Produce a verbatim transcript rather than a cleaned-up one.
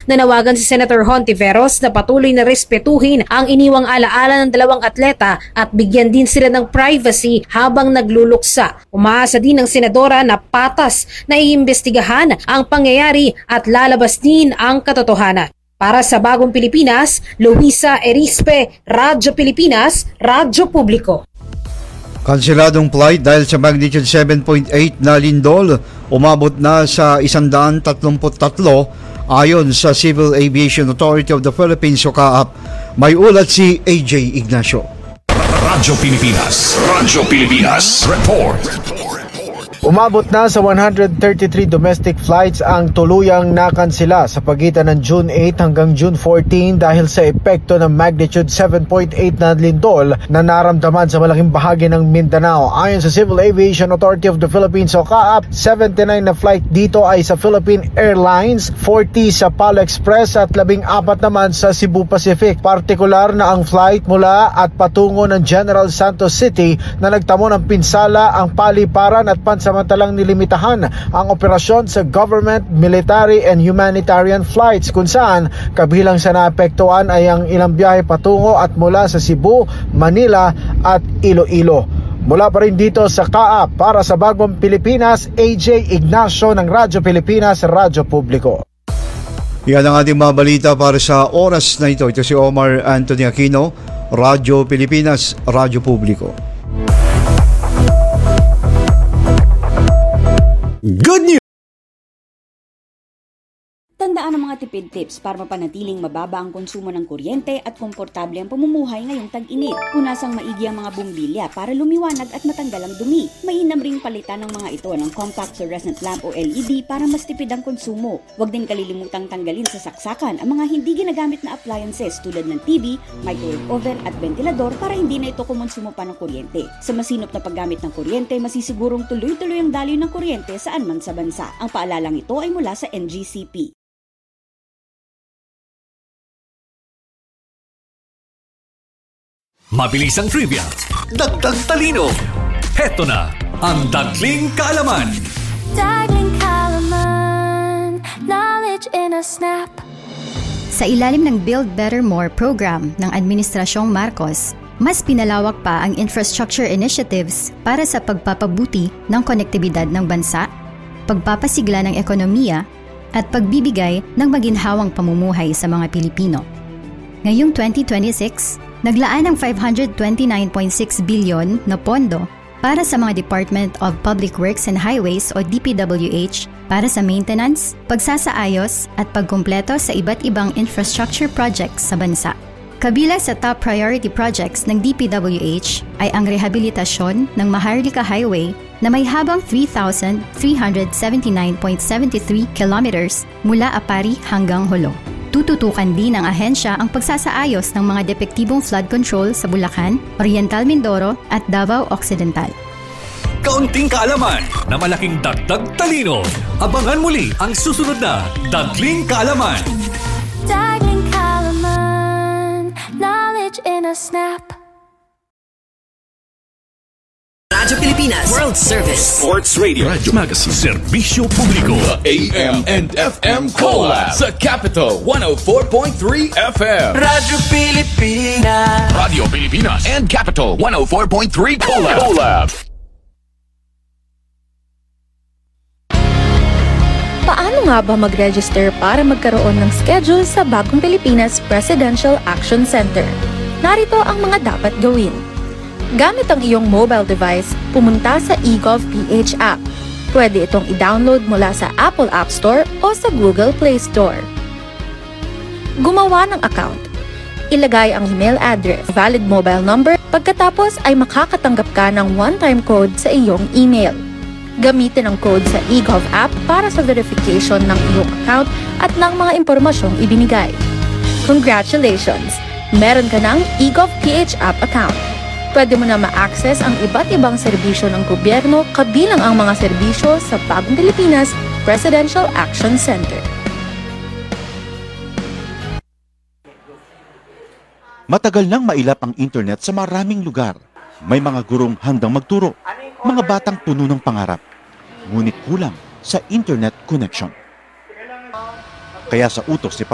Nanawagan si Senator Hontiveros na patuloy na respetuhin ang iniwang alaala ng dalawang atleta at bigyan din sila ng privacy habang nagluluksa. Umaasa din ng senadora na patas na iimbestigahan ang pangyayari at lalabas din ang katotohanan. Para sa Bagong Pilipinas, Luisa Erispe, Radyo Pilipinas, Radyo Publiko. Kanseladong flight dahil sa magnitude seven point eight na lindol, umabot na sa one hundred thirty-three ayon sa Civil Aviation Authority of the Philippines o C A A P. May ulat si A J Ignacio. Radyo Pilipinas, Radyo Pilipinas, report. Umabot na sa one hundred thirty-three domestic flights ang tuluyang nakansela sa pagitan ng June eight hanggang June fourteen dahil sa epekto ng magnitude seven point eight na lindol na naramdaman sa malaking bahagi ng Mindanao. Ayon sa Civil Aviation Authority of the Philippines o C A A P, seventy-nine na flight dito ay sa Philippine Airlines, forty sa Palo Express at labing-apat naman sa Cebu Pacific. Partikular na ang flight mula at patungo ng General Santos City na nagtamo ng pinsala ang paliparan at pansamantala samantalang nilimitahan ang operasyon sa government, military and humanitarian flights kung saan kabilang sa naapektuhan ay ang ilang biyahe patungo at mula sa Cebu, Manila at Iloilo. Mula pa rin dito sa C A A P para sa Bagong Pilipinas, A J Ignacio ng Radyo Pilipinas, Radyo Publiko. Yan ang ating mga balita para sa oras na ito. Ito si Omar Anthony Aquino, Radyo Pilipinas, Radyo Publiko. Good news! Tandaan ang mga tipid tips para mapanatiling mababa ang konsumo ng kuryente at komportable ang pamumuhay ngayong tag-init. Punasang maigi ang mga bumbilya para lumiwanag at matanggal ang dumi. Mainam ring palitan ng mga ito ng compact fluorescent lamp o L E D para mas tipid ang konsumo. Huwag din kalilimutang tanggalin sa saksakan ang mga hindi ginagamit na appliances tulad ng T V, microwave oven at ventilador para hindi na ito kumonsumo pa ng kuryente. Sa masinop na paggamit ng kuryente, masisigurong tuloy-tuloy ang daloy ng kuryente saan man sa bansa. Ang paalalang ito ay mula sa N G C P. Mabilis ang trivia, dagdag talino. Heto na ang Dagling Kaalaman. Dagling Kaalaman, knowledge in a snap. Sa ilalim ng Build Better More program ng Administrasyong Marcos, mas pinalawak pa ang infrastructure initiatives para sa pagpapabuti ng konektibidad ng bansa, pagpapasigla ng ekonomiya, at pagbibigay ng maginhawang pamumuhay sa mga Pilipino. Ngayong twenty twenty-six, naglaan ng five hundred twenty-nine point six bilyon na pondo para sa mga Department of Public Works and Highways o D P W H para sa maintenance, pagsasaayos at pagkumpleto sa iba't ibang infrastructure projects sa bansa. Kabilang sa top priority projects ng D P W H ay ang rehabilitasyon ng Maharlika Highway na may habang three thousand three hundred seventy-nine point seven three kilometers mula Apari hanggang Jolo. Tututukan din ng ahensya ang pagsasaayos ng mga depektibong flood control sa Bulacan, Oriental Mindoro at Davao Occidental. Kaunting kaalaman na malaking dagdag talino. Abangan muli ang susunod na Dagling Kaalaman. Dagling Kaalaman, knowledge in a snap. Radyo Pilipinas World Service Sports Radio Radyo Magazine Serbisyo Publiko A M and F M Collab sa Capital one oh four point three F M. Radyo Pilipinas Radio Pilipinas and Capital one oh four point three Collab. Collab. Paano nga ba mag-register para magkaroon ng schedule sa Bagong Pilipinas Presidential Action Center? Narito ang mga dapat gawin. Gamit ang iyong mobile device, pumunta sa eGovPH app. Pwede itong i-download mula sa Apple App Store o sa Google Play Store. Gumawa ng account. Ilagay ang email address, valid mobile number, pagkatapos ay makakatanggap ka ng one-time code sa iyong email. Gamitin ang code sa eGov app para sa verification ng iyong account at ng mga impormasyong ibinigay. Congratulations! Meron ka ng eGovPH app account. Pwede mo na ma-access ang iba't ibang serbisyo ng gobyerno kabilang ang mga serbisyo sa Bagong Pilipinas Presidential Action Center. Matagal nang mailap ang internet sa maraming lugar. May mga gurong handang magturo, mga batang puno ng pangarap. Ngunit kulang sa internet connection. Kaya sa utos ni